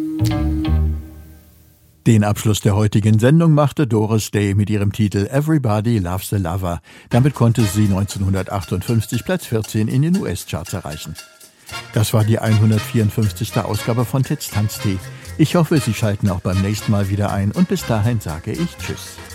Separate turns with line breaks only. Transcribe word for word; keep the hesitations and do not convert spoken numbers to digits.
Den Abschluss der heutigen Sendung machte Doris Day mit ihrem Titel Everybody Loves a Lover. Damit konnte sie neunzehnhundertachtundfünfzig Platz vierzehn in den U S-Charts erreichen. Das war die hundertvierundfünfzigste Ausgabe von Titz Tanztee. Ich hoffe, Sie schalten auch beim nächsten Mal wieder ein und bis dahin sage ich Tschüss.